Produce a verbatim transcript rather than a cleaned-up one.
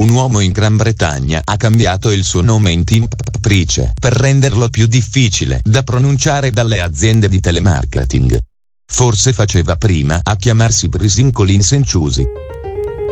Un uomo in Gran Bretagna ha cambiato il suo nome in Tim Price per renderlo più difficile da pronunciare dalle aziende di telemarketing. Forse faceva prima a chiamarsi Prisin Collins and Choosy.